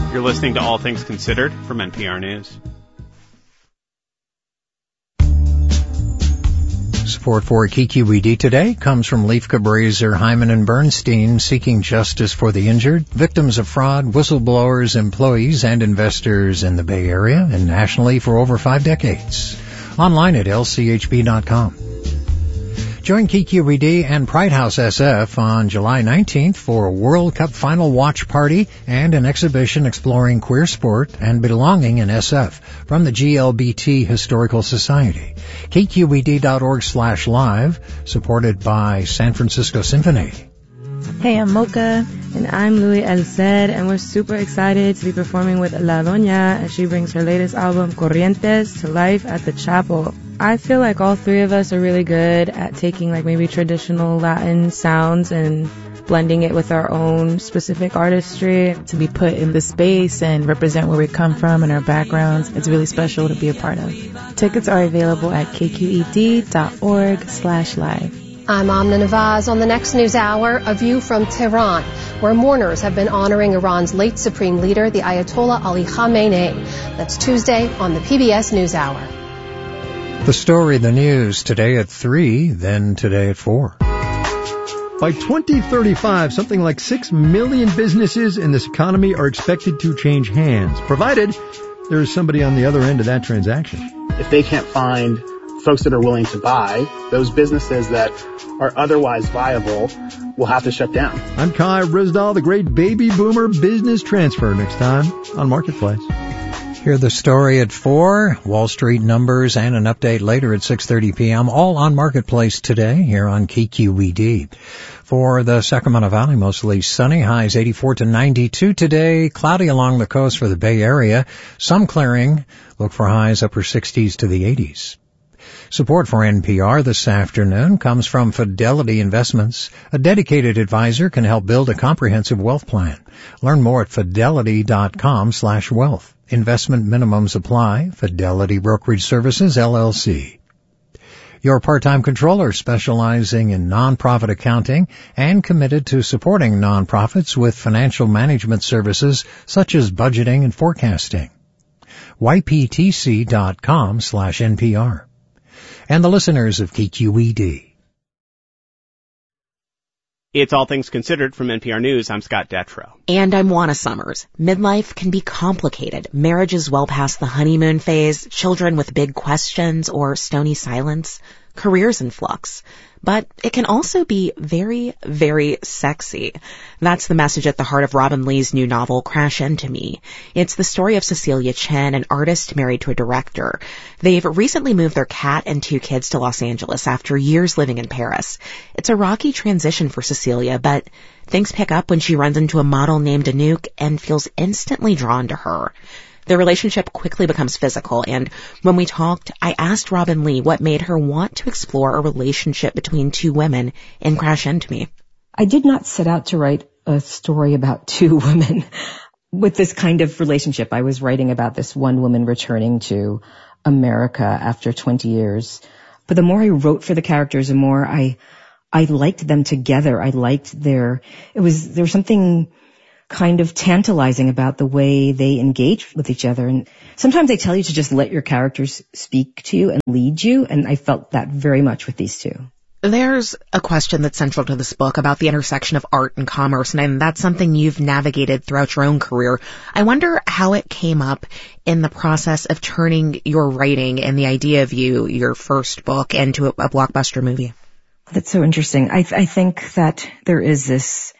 You're listening to All Things Considered from NPR News. Support for KQED today comes from Leif Cabraser, Hyman and Bernstein, seeking justice for the injured, victims of fraud, whistleblowers, employees, and investors in the Bay Area and nationally for over 5 decades. Online at lchb.com. Join KQED and Pride House SF on July 19th for a World Cup final watch party and an exhibition exploring queer sport and belonging in SF from the GLBT Historical Society. KQED.org/live, supported by San Francisco Symphony. Hey, I'm Mocha, and I'm Louis Elced, and we're super excited to be performing with La Doña as she brings her latest album, Corrientes, to life at the Chapel. I feel like all three of us are really good at taking like maybe traditional Latin sounds and blending it with our own specific artistry. To be put in the space and represent where we come from and our backgrounds, it's really special to be a part of. Tickets are available at kqed.org/live. I'm Amna Nawaz. On the next news hour, a view from Tehran, where mourners have been honoring Iran's late supreme leader, the Ayatollah Ali Khamenei. That's Tuesday on the PBS NewsHour. The story, the news, today at 3, then today at 4. By 2035, something like 6 million businesses in this economy are expected to change hands, provided there is somebody on the other end of that transaction. If they can't find folks that are willing to buy, those businesses that are otherwise viable will have to shut down. I'm Kai Rizdal, the great baby boomer business transfer, next time on Marketplace. Hear the story at 4, Wall Street numbers, and an update later at 6:30 p.m., all on Marketplace today here on KQED. For the Sacramento Valley, mostly sunny, highs 84 to 92 today, cloudy along the coast for the Bay Area, some clearing, look for highs upper 60s to the 80s. Support for NPR this afternoon comes from Fidelity Investments. A dedicated advisor can help build a comprehensive wealth plan. Learn more at fidelity.com/wealth. Investment minimums apply. Fidelity Brokerage Services, LLC. Your part-time controller specializing in nonprofit accounting and committed to supporting nonprofits with financial management services such as budgeting and forecasting. yptc.com/NPR. And the listeners of KQED. It's All Things Considered from NPR News. I'm Scott Detrow. And I'm Juana Summers. Midlife can be complicated. Marriages well past the honeymoon phase, children with big questions or stony silence, careers in flux. But it can also be very, very sexy. That's the message at the heart of Robin Lee's new novel, Crash Into Me. It's the story of Cecilia Chen, an artist married to a director. They've recently moved their cat and 2 kids to Los Angeles after years living in Paris. It's a rocky transition for Cecilia, but things pick up when she runs into a model named Anouk and feels instantly drawn to her. Their relationship quickly becomes physical, and when we talked, I asked Robin Lee what made her want to explore a relationship between 2 women in Crash Into Me. I did not set out to write a story about 2 women with this kind of relationship. I was writing about this one woman returning to America after 20 years. But the more I wrote for the characters, the more I liked them together. I liked there was something kind of tantalizing about the way they engage with each other. And sometimes they tell you to just let your characters speak to you and lead you, and I felt that very much with these 2. There's a question that's central to this book about the intersection of art and commerce, and that's something you've navigated throughout your own career. I wonder how it came up in the process of turning your writing and the idea of your first book, into a blockbuster movie. That's so interesting. I think that there is this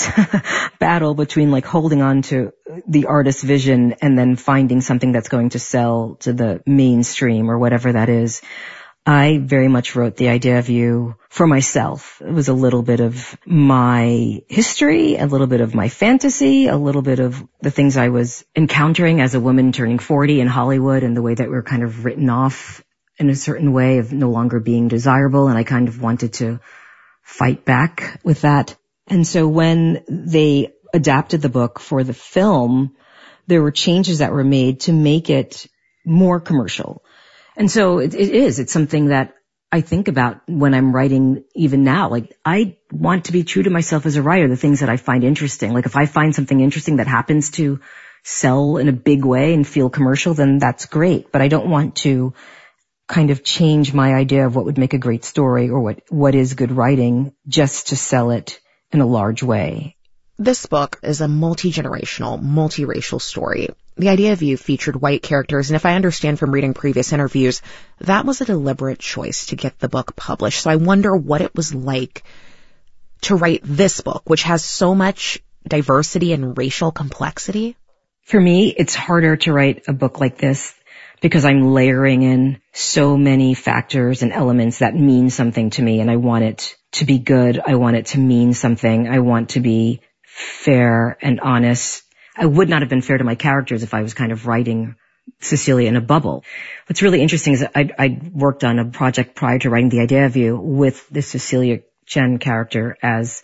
battle between like holding on to the artist's vision and then finding something that's going to sell to the mainstream or whatever that is. I very much wrote the idea of you for myself. It was a little bit of my history, a little bit of my fantasy, a little bit of the things I was encountering as a woman turning 40 in Hollywood and the way that we were kind of written off in a certain way of no longer being desirable. And I kind of wanted to fight back with that. And so when they adapted the book for the film, there were changes that were made to make it more commercial. And so it's something that I think about when I'm writing even now. Like, I want to be true to myself as a writer, the things that I find interesting. Like, if I find something interesting that happens to sell in a big way and feel commercial, then that's great. But I don't want to kind of change my idea of what would make a great story or what is good writing just to sell it in a large way. This book is a multi-generational, multiracial story. The Idea of You featured white characters, and if I understand from reading previous interviews, that was a deliberate choice to get the book published. So I wonder what it was like to write this book, which has so much diversity and racial complexity. For me, it's harder to write a book like this because I'm layering in so many factors and elements that mean something to me, and I want it to be good. I want it to mean something. I want to be fair and honest. I would not have been fair to my characters if I was kind of writing Cecilia in a bubble. What's really interesting is I worked on a project prior to writing The Idea of You with the Cecilia Chen character as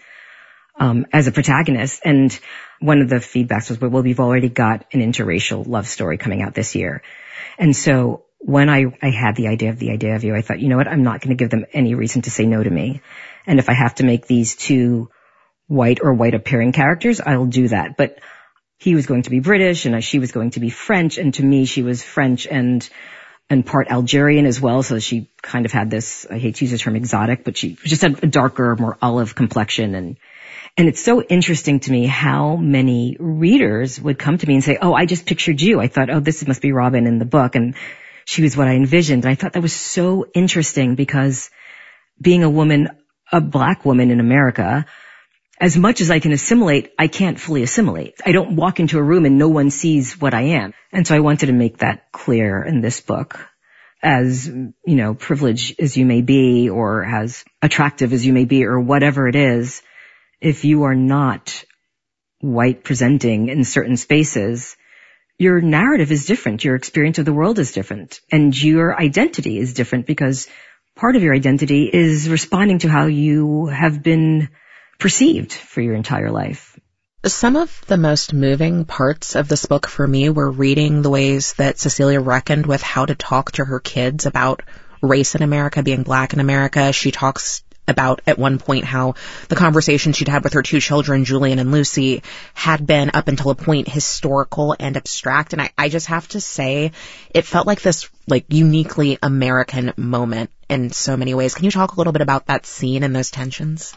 a protagonist. And one of the feedbacks was, well, we've already got an interracial love story coming out this year. And so when I had the idea of You, I thought, you know what, I'm not going to give them any reason to say no to me. And if I have to make these two white or white appearing characters, I'll do that. But he was going to be British and she was going to be French. And to me, she was French and part Algerian as well. So she kind of had this, I hate to use the term exotic, but she just had a darker, more olive complexion. And it's so interesting to me how many readers would come to me and say, oh, I just pictured you. I thought, oh, this must be Robin in the book. And she was what I envisioned. And I thought that was so interesting because being a woman, a black woman in America, as much as I can assimilate, I can't fully assimilate. I don't walk into a room and no one sees what I am. And so I wanted to make that clear in this book. As, privileged as you may be or as attractive as you may be or whatever it is, if you are not white presenting in certain spaces, your narrative is different. Your experience of the world is different. And your identity is different because part of your identity is responding to how you have been perceived for your entire life. Some of the most moving parts of this book for me were reading the ways that Cecilia reckoned with how to talk to her kids about race in America, being black in America. She talks about at one point how the conversation she'd had with her two children, Julian and Lucy, had been up until a point historical and abstract. And I just have to say, it felt like this uniquely American moment in so many ways. Can you talk a little bit about that scene and those tensions?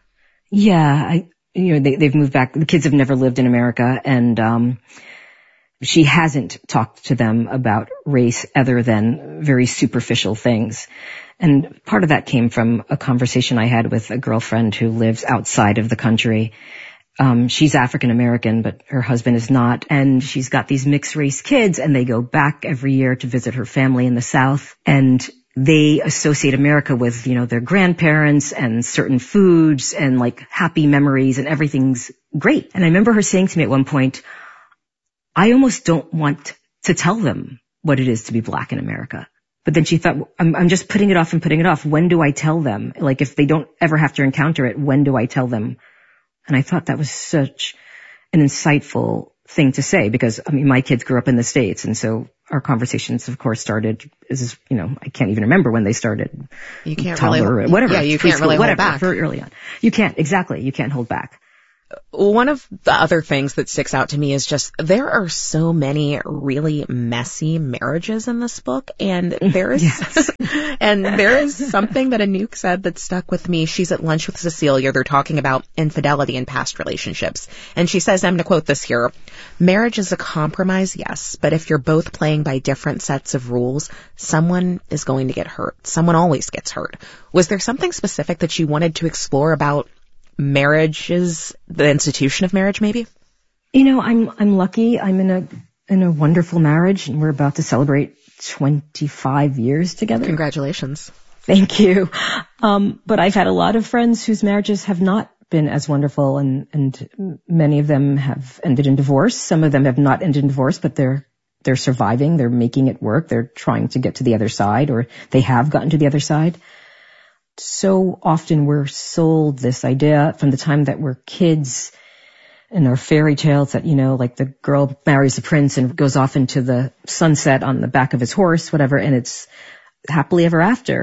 Yeah, they've moved back. The kids have never lived in America, and she hasn't talked to them about race other than very superficial things. And part of that came from a conversation I had with a girlfriend who lives outside of the country. She's African American, but her husband is not, and she's got these mixed race kids, and they go back every year to visit her family in the South, and they associate America with, their grandparents and certain foods and happy memories and everything's great. And I remember her saying to me at one point, I almost don't want to tell them what it is to be black in America. But then she thought, I'm just putting it off and putting it off. When do I tell them? If they don't ever have to encounter it, when do I tell them? And I thought that was such an insightful thing to say because, my kids grew up in the States. And so our conversations, of course, started I can't even remember when they started. You can't toddler, really, whatever. Yeah, you can't really hold back. Very early on. You can't, exactly. You can't hold back. One of the other things that sticks out to me is just there are so many really messy marriages in this book, and there is yes. and there is something that Anouk said that stuck with me. She's at lunch with Cecilia. They're talking about infidelity in past relationships, and she says, I'm going to quote this here, "Marriage is a compromise, yes, but if you're both playing by different sets of rules, someone is going to get hurt. Someone always gets hurt." Was there something specific that you wanted to explore about marriage is the institution of marriage, maybe? I'm lucky. I'm in a wonderful marriage, and we're about to celebrate 25 years together. Congratulations. Thank you. But I've had a lot of friends whose marriages have not been as wonderful, and many of them have ended in divorce. Some of them have not ended in divorce, but they're surviving. They're making it work. They're trying to get to the other side, or they have gotten to the other side. So often we're sold this idea from the time that we're kids in our fairy tales that, the girl marries the prince and goes off into the sunset on the back of his horse, whatever, and it's happily ever after.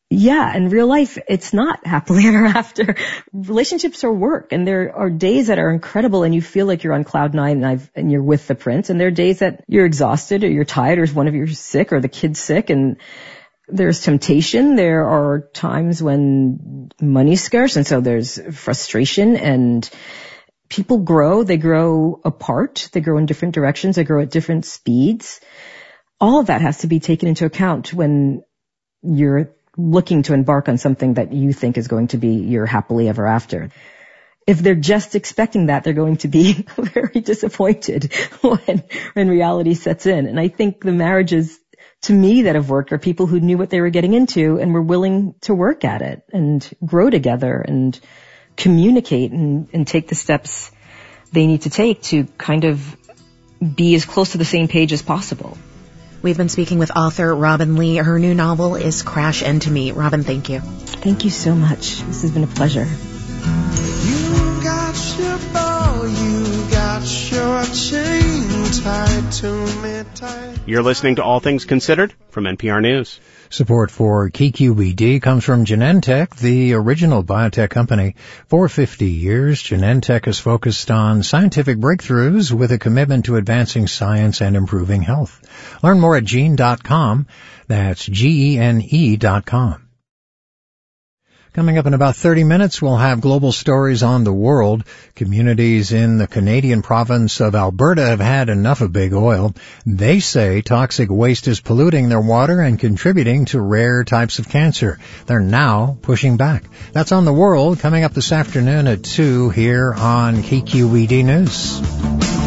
yeah, in real life, it's not happily ever after. Relationships are work, and there are days that are incredible and you feel like you're on cloud nine and you're with the prince, and there are days that you're exhausted or you're tired or one of you's sick or the kid's sick, and there's temptation. There are times when money's scarce, and so there's frustration, and people grow. They grow apart. They grow in different directions. They grow at different speeds. All of that has to be taken into account when you're looking to embark on something that you think is going to be your happily ever after. If they're just expecting that, they're going to be very disappointed when reality sets in. And I think the marriages, to me, that have worked are people who knew what they were getting into and were willing to work at it and grow together and communicate and take the steps they need to take to kind of be as close to the same page as possible. We've been speaking with author Robin Lee. Her new novel is Crash Into Me. Robin, thank you. Thank you so much. This has been a pleasure. You got your bow, you got your chain tied to me tight. You're listening to All Things Considered from NPR News. Support for KQED comes from Genentech, the original biotech company. For 50 years, Genentech has focused on scientific breakthroughs with a commitment to advancing science and improving health. Learn more at gene.com. That's GENE.com. Coming up in about 30 minutes, we'll have global stories on the world. Communities in the Canadian province of Alberta have had enough of big oil. They say toxic waste is polluting their water and contributing to rare types of cancer. They're now pushing back. That's on the world, coming up this afternoon at 2 here on KQED News.